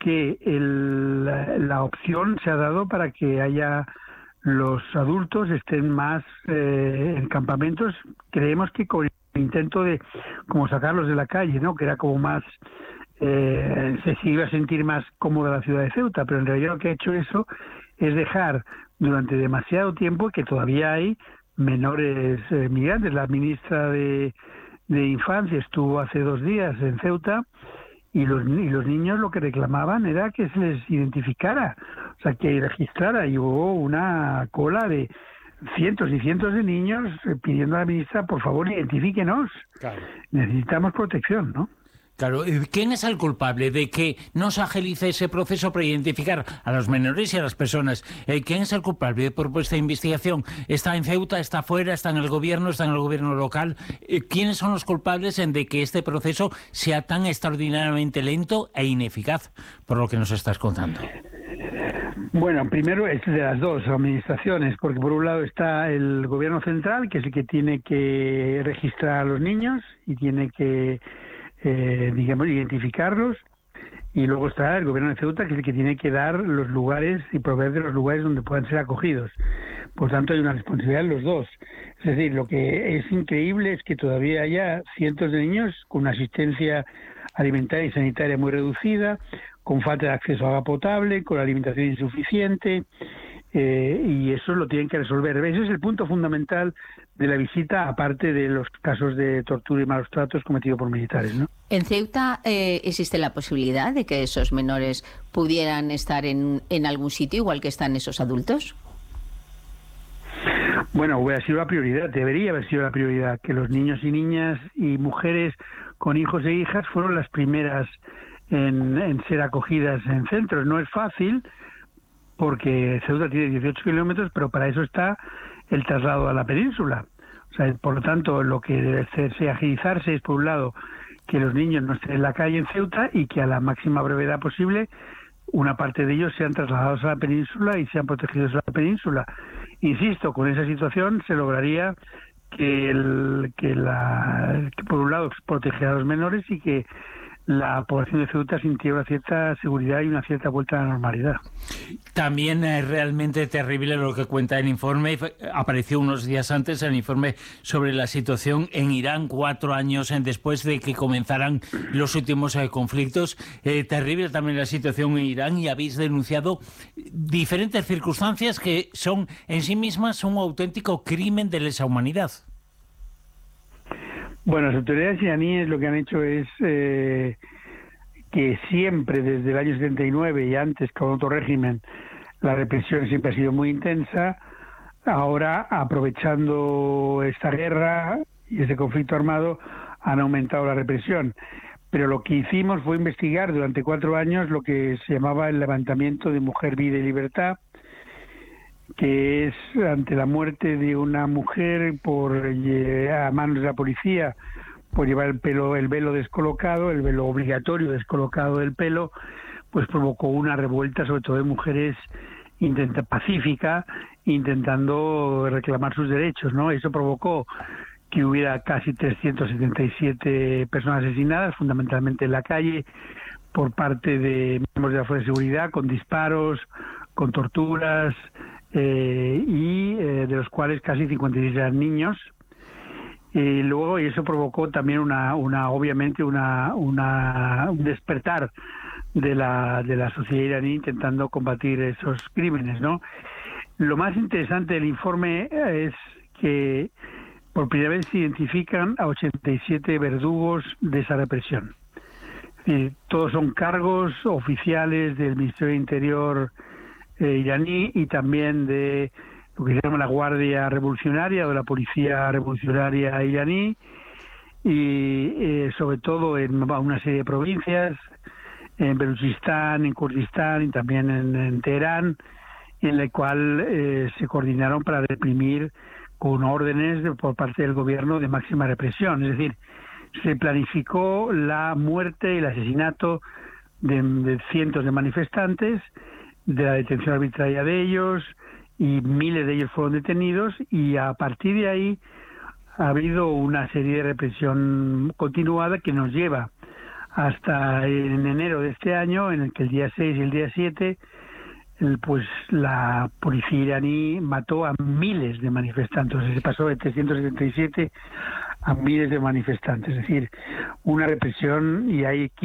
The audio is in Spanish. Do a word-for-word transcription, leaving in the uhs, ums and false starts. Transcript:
que el, la, la opción se ha dado para que haya los adultos estén más eh, en campamentos, creemos que con el intento de como sacarlos de la calle, ¿no? Que era como más eh, se, se iba a sentir más cómoda la ciudad de Ceuta, pero en realidad lo que ha hecho eso es dejar durante demasiado tiempo que todavía hay menores eh, migrantes. La ministra de, de Infancia estuvo hace dos días en Ceuta y los, y los niños lo que reclamaban era que se les identificara, o sea, que registrara, y hubo una cola de cientos y cientos de niños pidiendo a la ministra, por favor, identifíquenos. Claro. Necesitamos protección, ¿no? Claro, ¿quién es el culpable de que no se agilice ese proceso para identificar a los menores y a las personas? ¿Quién es el culpable por esta investigación? ¿Está en Ceuta, está fuera, está en el gobierno, está en el gobierno local? ¿Quiénes son los culpables de que este proceso sea tan extraordinariamente lento e ineficaz, por lo que nos estás contando? Bueno, primero es de las dos administraciones, porque por un lado está el gobierno central, que es el que tiene que registrar a los niños y tiene que Eh, digamos, identificarlos, y luego está el gobierno de Ceuta, que es el que tiene que dar los lugares y proveer de los lugares donde puedan ser acogidos. Por tanto, hay una responsabilidad de los dos. Es decir, lo que es increíble es que todavía haya cientos de niños con una asistencia alimentaria y sanitaria muy reducida, con falta de acceso a agua potable, con alimentación insuficiente, eh, y eso lo tienen que resolver. Ese es el punto fundamental de la visita, aparte de los casos de tortura y malos tratos cometidos por militares, ¿no? ¿En Ceuta eh, existe la posibilidad de que esos menores pudieran estar en, en algún sitio igual que están esos adultos? Bueno, hubiera sido la prioridad, debería haber sido la prioridad, que los niños y niñas y mujeres con hijos e hijas fueron las primeras en, en ser acogidas en centros. No es fácil, porque Ceuta tiene dieciocho kilómetros, pero para eso está el traslado a la península. O sea, por lo tanto, lo que debe hacerse, agilizarse, es por un lado que los niños no estén en la calle en Ceuta y que a la máxima brevedad posible una parte de ellos sean trasladados a la península y sean protegidos a la península. Insisto, con esa situación se lograría que, el, que, la, que por un lado proteger a los menores y que la población de Ceuta sintiera una cierta seguridad y una cierta vuelta a la normalidad. También es realmente terrible lo que cuenta el informe. Apareció unos días antes el informe sobre la situación en Irán, cuatro años después de que comenzaran los últimos eh, conflictos. Eh, terrible también la situación en Irán, y habéis denunciado diferentes circunstancias que son en sí mismas un auténtico crimen de lesa humanidad. Bueno, las autoridades iraníes lo que han hecho es eh, que siempre, desde el año setenta y nueve y antes con otro régimen, la represión siempre ha sido muy intensa. Ahora, aprovechando esta guerra y este conflicto armado, han aumentado la represión. Pero lo que hicimos fue investigar durante cuatro años lo que se llamaba el levantamiento de Mujer, Vida y Libertad, que es ante la muerte de una mujer por a manos de la policía por llevar el pelo, el velo descolocado, el velo obligatorio descolocado del pelo, pues provocó una revuelta, sobre todo de mujeres intenta, pacífica, intentando reclamar sus derechos, ¿no? Eso provocó que hubiera casi trescientas setenta y siete personas asesinadas, fundamentalmente en la calle, por parte de miembros de la Fuerza de Seguridad, con disparos, con torturas, eh, y eh, de los cuales casi cincuenta y seis eran niños. Y luego, y eso provocó también una, una obviamente, una, una, un despertar de la, de la sociedad iraní intentando combatir esos crímenes, ¿no? Lo más interesante del informe es que por primera vez se identifican a ochenta y siete verdugos de esa represión. Es decir, todos son cargos oficiales del Ministerio de Interior eh, iraní y también de lo que se llama la Guardia Revolucionaria o la Policía Revolucionaria iraní, y eh, sobre todo en una serie de provincias, en Baluchistán, en Kurdistán y también en, en Teherán, en la cual eh, se coordinaron para reprimir con órdenes de, por parte del gobierno de máxima represión. Es decir, se planificó la muerte y el asesinato de, de cientos de manifestantes, de la detención arbitraria de ellos, y miles de ellos fueron detenidos, y a partir de ahí ha habido una serie de represión continuada que nos lleva hasta en enero de este año, en el que el día seis y el día siete, el, pues la policía iraní mató a miles de manifestantes. Se pasó de trescientos setenta y siete a miles de manifestantes. Es decir, una represión, y hay